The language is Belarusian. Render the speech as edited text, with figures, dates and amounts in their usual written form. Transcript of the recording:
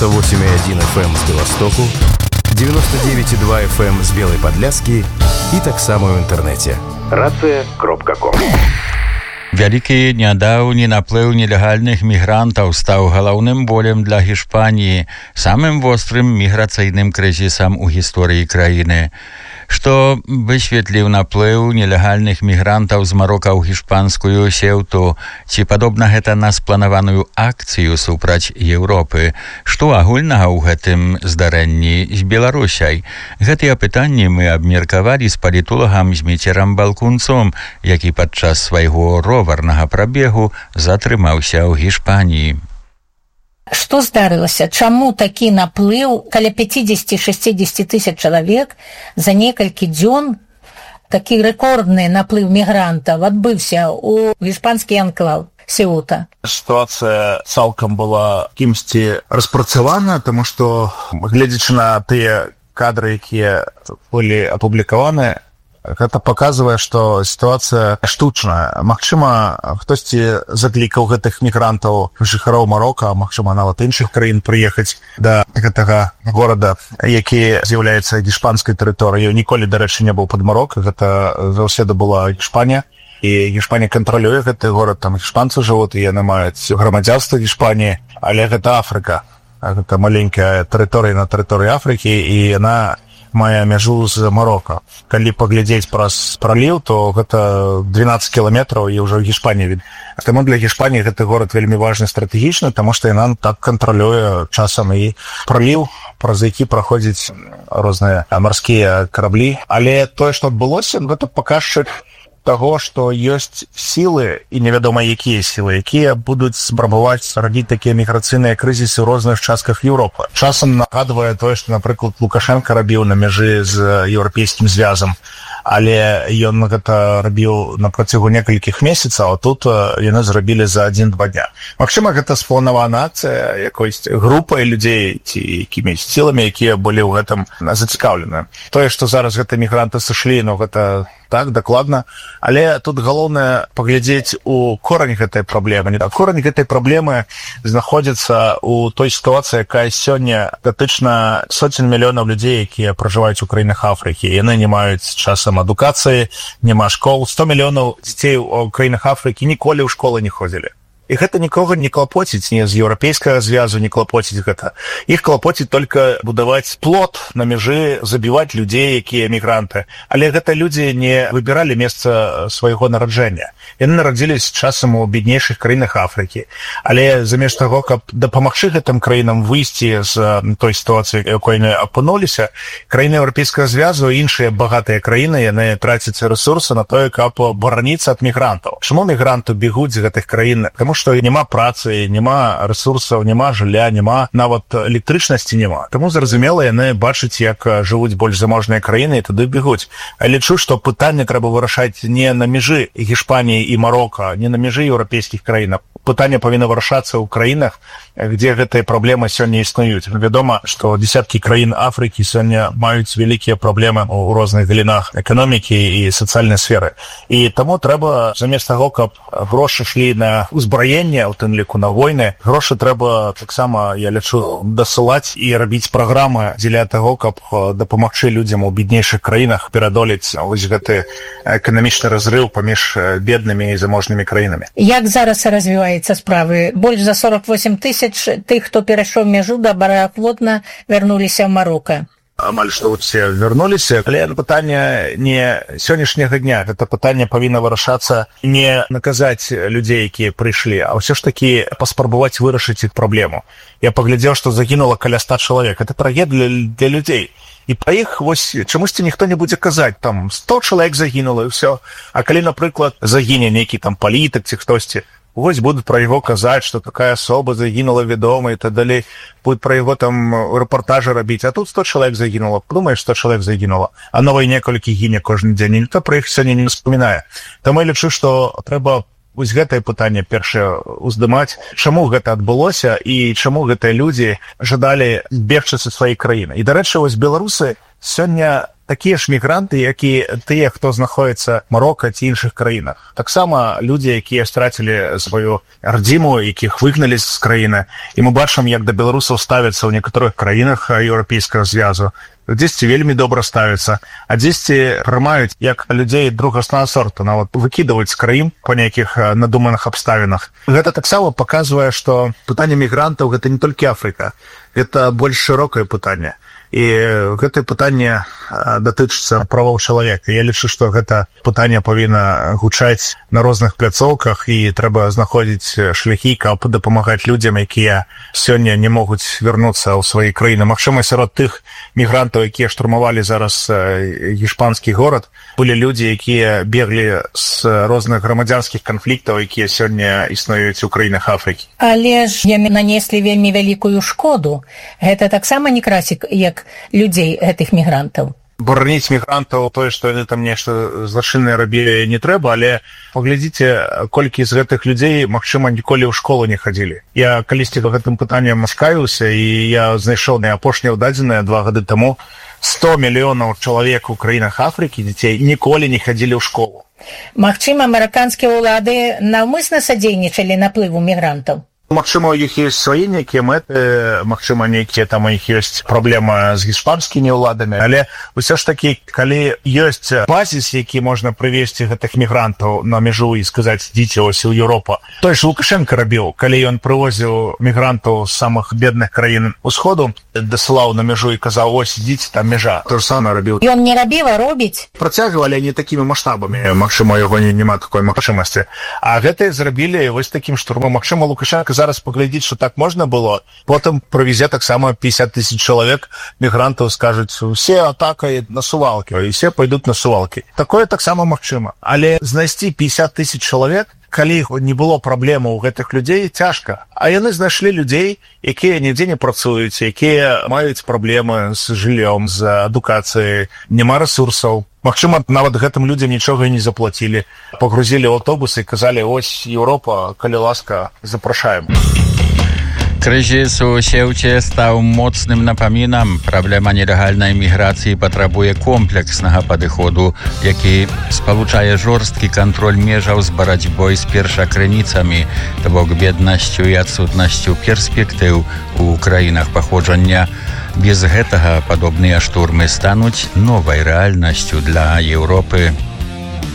98,1 FM з Беластоку, 99,2 FM з Белай Падляскі і таксама ў інтэрнэце. Рацыя.ком. Вялікі нядаўні наплыў нелегальных мігрантаў стаў галоўным болем для Гішпаніі, самым вострым міграцыйным крызісам у гісторыі краіны. Што высветліў наплыў нелегальных мігрантаў з Марока ў гішпанскую Сеўту? Ці падобна гэта на спланаваную акцыю супраць Еўропы? Што агульнага ў гэтым здарэнні з Беларусяй? Гэтыя пытанні мы абмеркавалі з палітолагам Зміцерам Балкунцом, які падчас свайго роварнага прабегу затрымаўся ў Гішпаніі. Што здарылася? Чаму такі наплыў каля 50-60 тысяч чалавек за некалькі дзён? Такі рэкордны наплыў мігрантаў адбыўся ў гішпанскі анклаў Сеута. Сітуацыя цалкам была кімсьці распрацавана, таму што, гледзячы на тыя кадры, якія былі апублікаваны, гэта паказвае, што сітуацыя штучная. Магчыма, хтосьці заклікаў гэтых мігрантаў, жыхароў Марока, магчыма, нават іншых краін прыехаць да гэтага горада, які з'яўляецца гішпанскай тэрыторыяй. Ніколі, дарэчы, не быў пад Марока, гэта заўсёды была Гішпанія. І Гішпанія кантралюе гэты горад, там гішпанцы жывуць, і яны маюць грамадзянства Гішпаніі, але гэта Афрыка. Гэта маленькая тэрыторыя на тэрыторыі Афрыкі, і яна мае мяжу з Марока. Калі паглядзець праз праліў, то гэта 12 кіламетраў і ўжо ў Гішпаніі від. Таму для Гішпаніі гэты горад вельмі важны стратэгічны, таму што яна так кантралюе часам і праліў, праз які праходзяць розныя марскія караблі. Але тое, што адбылося, гэта паказчык таго, што ёсць сілы, і невядома якія сілы, якія будуць спрабаваць радзіць такія міграцыйныя крызісы ў розных частках Еўропы. Часам нагадвае тое, што, напрыклад, Лукашенка рабіў на мяжы з еўрапейскім звязам, але ён гэта рабіў на працягу некалькіх месяцаў, а тут яны зрабілі за 1-2 дня. Магчыма, гэта спланавана акцыя якоюсь групай людзей ці якімись сіламі, якія былі ў гэтым зацікаўлены. Тое, што зараз гэта мігранты сышлі, ну гэта так, дакладна, але тут галоўнае паглядзець у корань гэтай праблемы. Корань гэтай праблемы знаходзіцца ў той сітуацыі, якая сёння датычна сотень мільёнаў людзей, якія пражываюць у краінах Афрыкі. Яны не маюць часам адукацыі, няма школ. 100 мільёнаў дзяцей у краінах Афрыкі ніколі ў школы не ходзілі. І гэта нікога не клапоціць, не з еўрапейскага звязу не клапоціць гэта. Іх клапоціць толькі будаваць плот на мяжы, забіваць людзей, якія мігранты. Але гэта людзі не выбіралі месца свайго нараджэння. Яны нарадзіліся часам у беднейшых краінах Афрыкі. Але замест таго, каб дапамагчы гэтым краінам выйсці з той сітуацыі, якой яны апынуліся, краіны еўрапейскага звязу і іншыя багатыя краіны, яны трацяць рэсурсы на тое, каб бараніцца ад мігрантаў. Чаму мігранты бегуць з гэтых краін? Таму што няма працы, няма рэсурсаў, няма жылля, няма нават электрычнасці няма. Таму зразумела, яны бачаць, як жывуць больш заможныя краіны, і туды бегуць. А лічу, што пытанне трэба вырашаць не на мяжы Гішпаніі і Марока, не на мяжы еўрапейскіх краін. Пытанне павінна вырашацца ў краінах, дзе гэтыя праблемы сёння існуюць. Вядома, што дзесяткі краін Афрыкі сёння маюць вялікія праблемы ў розных галінах эканомікі і сацыяльнай сферы. І таму трэба, замест таго, каб грошы шлі на ўзбраенне, у тым ліку на войны, грошы трэба таксама, я лічу, дасылаць і рабіць праграмы дзеля таго, каб дапамагчы людзям у беднейшых краінах пераадолець вось гэты эканамічны разрыў паміж беднымі і заможнымі краінамі. Як зараз развіваецца справы? Больш за 48 тысяч тых, хто перайшоў мяжу, добраахвотна вярнуліся ў Марока. Амаль што ўсе вярнуліся, але пытанне не сённяшняга дня, гэта пытанне павінна вырашацца не наказаць людзей, якія прыйшлі, а ўсё ж такі паспрабаваць вырашыць іх праблему. Я паглядзеў, што загінула каля 100 чалавек. Гэта трагедыя для людзей. І па іх вось чамусьці ніхто не будзе казаць, там 100 чалавек загінула і ўсё. А калі, напрыклад, загіне нейкі там палітык ці хтосьці, вось будуць пра яго казаць, што такая асоба загінула вядома і так далей, будуць пра яго там рэпартажы рабіць, а тут 100 чалавек загінула. Думаеш, 100 чалавек загінула, а новыя некалькі гіне кожны дзень, і ніхто пра іх сёння не успамінае. Таму я лічу, што трэба вось гэтае пытанне першае уздымаць, чаму гэта адбылося і чаму гэтыя людзі жадалі бегчы са сваёй краіны. І, дарэчы, вось беларусы сёння такія ж мігранты, як і тыя, хто знаходзіцца Марока ці іншых краінах. Таксама людзі, якія страцілі сваю радзіму, якіх выгналі з краіны. І мы бачым, як да беларусаў ставяцца ў некаторых краінах еўрапейскага звязу. Дзесьці вельмі добра ставяцца, а дзесьці прымаюць як людзей другаснага сорту, нават выкідваюць з краін па нейкіх надуманых абставінах. Гэта таксама паказвае, што пытанне мігрантаў гэта не толькі Афрыка, гэта больш шырокае пытанне. І гэтае пытанне датычыцца правоў чалавека. Я лічу, што гэта пытанне павінна гучаць на розных пляцоўках і трэба знаходзіць шляхі, каб дапамагаць людзям, якія сёння не могуць вярнуцца ў свае краіны. Магчыма, сярод тых мігрантаў, якія штурмавалі зараз гішпанскі горад, былі людзі, якія беглі з розных грамадзянскіх канфліктаў, якія сёння існуюць у краінах Афрыкі. Але ж яны нанеслі вельмі вялікую шкоду. Гэта таксама не красік, як людзей гэтых мігрантаў. Бараніць мігрантаў тое, што яны там нешта злачыннае рабілі, не трэба, але паглядзіце, колькі з гэтых людзей, магчыма, ніколі ў школу не хадзілі. Я калісьці гэтым пытаннем цікавіўся, і я знайшоў на апошнія дадзеныя 2 гады таму 100 мільёнаў чалавек у краінах Афрыкі, дзяцей, ніколі не хадзілі ў школу. Магчыма, амерыканскія ўлады наўмысна садзейнічалі наплыву мігрантаў? Магчыма, у іх ёсць свае нейкія мэты, магчыма, нейкія там у іх ёсць праблема з гішпанскімі ўладамі, але ўсё ж такі, калі ёсць базіс, які можна прывесці гэтых мігрантаў на мяжу і сказаць, ідзіце ось у Еўропу. Той ж Лукашенко рабіў, калі ён прывозіў мігрантаў з самых бедных краін усходу, дасылаў на мяжу і казаў, ось, ідзіце, там мяжа. То ж самае рабіў. Ён не рабіў, а робіць? Працягвалі, не такімі маштабамі. Магчыма, яго няма такой магчымасці. А гэтыя зрабілі вось такім штурмом. Магчыма, Лукашенко зараз паглядзіць, што так можна было, потым прывезе таксама 50 000 чалавек мігрантаў, скажуць, усе атакай на сувалкі, і все пойдуць на сувалкі. Такое таксама магчыма. Але знайсці 50 000 чалавек, калі не было праблемаў у гэтых людзей, цяжка. А яны знайшлі людзей, якія нідзе не працуюць, якія маюць праблемы з жыллём, з адукацыяй, няма рэсурсаў. Магчыма, нават гэтым людзям нічога і не заплацілі. Пагрузілі ў аўтобусы і казалі, ось, Еўропа, калі ласка, запрашаем. Kryzys u sieci stał mocnym napominam. Problema nielegalnej migracji potrzebuje kompleksnego podchodu, jaki spoluczaje żorstki kontrol mierzał z borotьбой z pierwszogranicami, to bok biednością i odsutnością perspektyw u krainach pochodzenia. Bez гэтага падобныя штурмы стануць новай рэальнасцю для Еўропы.